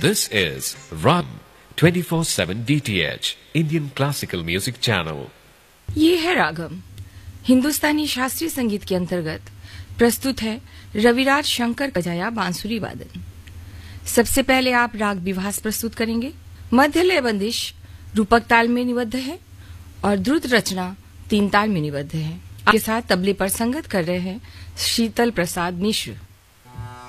This is Run 24/7 DTH Indian Classical Music Channel. ये है रागम हिंदुस्तानी शास्त्रीय संगीत के अंतर्गत प्रस्तुत है रविराज शंकर बजाया बांसुरी वादन। सबसे पहले आप राग विभास प्रस्तुत करेंगे। मध्य लय बंदिश रूपक ताल में निबद्ध है और द्रुत रचना 3 ताल में निबद्ध है। आपके साथ तबले पर संगत कर रहे हैं शीतल प्रसाद मिश्र।